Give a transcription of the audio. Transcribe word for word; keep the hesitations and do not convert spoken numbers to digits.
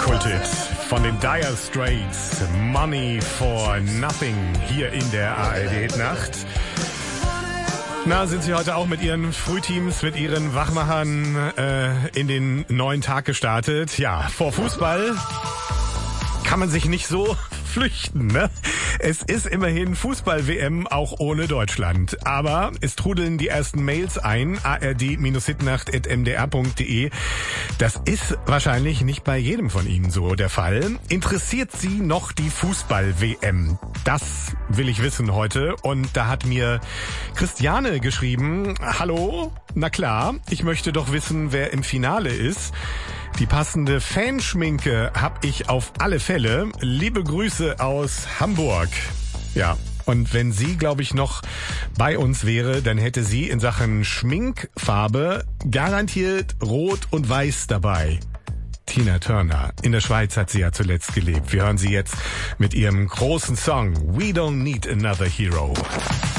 Kulthit von den Dire Straits, Money for Nothing, hier in der A R D-Nacht. Na, sind Sie heute auch mit Ihren Frühteams, mit Ihren Wachmachern äh, in den neuen Tag gestartet? Ja, vor Fußball kann man sich nicht so flüchten, ne? Es ist immerhin Fußball-W M auch ohne Deutschland. Aber es trudeln die ersten Mails ein, a r d hitnacht at m d r punkt d e. Das ist wahrscheinlich nicht bei jedem von Ihnen so der Fall. Interessiert Sie noch die Fußball-W M? Das will ich wissen heute. Und da hat mir Christiane geschrieben, hallo, na klar, ich möchte doch wissen, wer im Finale ist. Die passende Fanschminke hab ich auf alle Fälle. Liebe Grüße aus Hamburg. Ja, und wenn sie, glaube ich, noch bei uns wäre, dann hätte sie in Sachen Schminkfarbe garantiert Rot und Weiß dabei. Tina Turner. In der Schweiz hat sie ja zuletzt gelebt. Wir hören sie jetzt mit ihrem großen Song We Don't Need Another Hero.